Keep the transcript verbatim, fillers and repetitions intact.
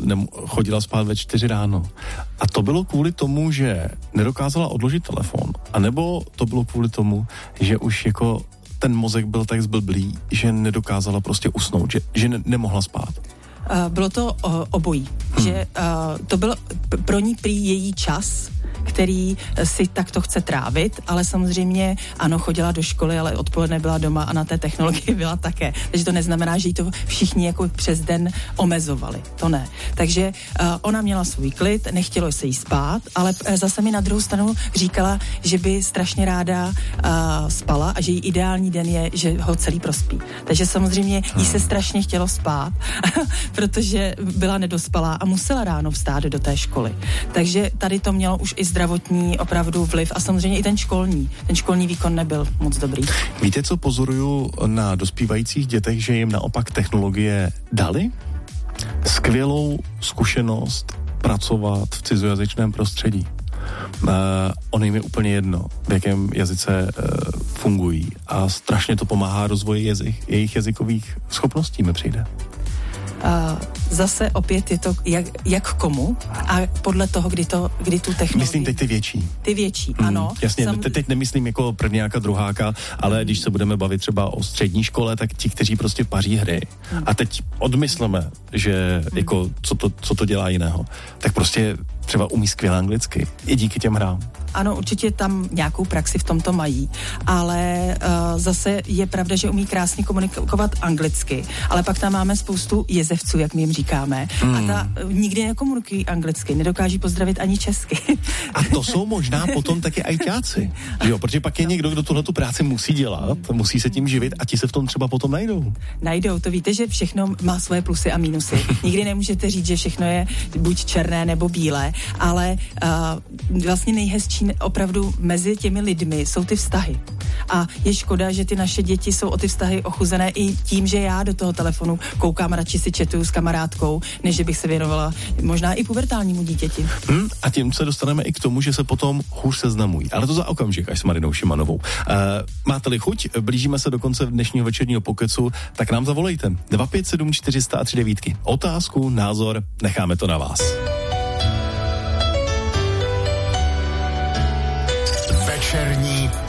ne, chodila spát ve čtyři ráno. A to bylo kvůli tomu, že nedokázala odložit telefon, anebo to bylo kvůli tomu, že už jako ten mozek byl tak zblblý, že nedokázala prostě usnout, že, že ne, nemohla spát. Bylo to obojí, hmm. že to byl pro ní prý její čas, který si takto chce trávit, ale samozřejmě ano, chodila do školy, ale odpoledne byla doma a na té technologii byla také. Takže to neznamená, že jí to všichni jako přes den omezovali. To ne. Takže uh, ona měla svůj klid, nechtělo se jí spát, ale zase mi na druhou stranu říkala, že by strašně ráda uh, spala a že její ideální den je, že ho celý prospí. Takže samozřejmě jí se strašně chtělo spát, protože byla nedospalá a musela ráno vstát do té školy. Takže tady to mělo už i zdravotní opravdu vliv a samozřejmě i ten školní. Ten školní výkon nebyl moc dobrý. Víte, co pozoruju na dospívajících dětech, že jim naopak technologie dali? Skvělou zkušenost pracovat v cizojazyčném prostředí. Uh, on jim je úplně jedno, v jakém jazyce uh, fungují a strašně to pomáhá rozvoji jazyk, jejich jazykových schopností, mi přijde. Uh, zase opět je to jak, jak komu a podle toho, kdy, to, kdy tu technologii... Myslím teď ty větší. Ty větší, mm, ano. Jasně, Sam... te, teď nemyslím jako prvňáka, druháka, ale když se budeme bavit třeba o střední škole, tak ti, kteří prostě paří hry mm. a teď odmysleme, že mm. jako co to, co to dělá jiného, tak prostě třeba umí skvěle anglicky i díky těm hrám. Ano, určitě tam nějakou praxi v tomto mají, ale uh, zase je pravda, že umí krásně komunikovat anglicky, ale pak tam máme spoustu jezevců, jak my jim říkáme, hmm. a ta uh, nikdy nekomunikují anglicky, nedokáží pozdravit ani česky. A to jsou možná potom taky ajťáci, jo, protože pak je někdo, kdo tuhletu práci musí dělat, musí se tím živit a ti se v tom třeba potom najdou. Najdou, to víte, že všechno má svoje plusy a mínusy. Nikdy nemůžete říct, že všechno je buď černé nebo bílé, ale uh, vlastně nejhezčí opravdu mezi těmi lidmi jsou ty vztahy. A je škoda, že ty naše děti jsou o ty vztahy ochuzené i tím, že já do toho telefonu koukám, radši si chatuju s kamarádkou, než že bych se věnovala možná i pubertálnímu dítěti. Hmm, a tím se dostaneme i k tomu, že se potom hůř seznamují. Ale to za okamžik, až s Marinou Šimanovou. Uh, máte-li chuť, blížíme se do konce dnešního večerního pokecu, tak nám zavolejte. dva pět sedm čtyři sta tři devítky. Otázku, názor, necháme to na vás. Večerní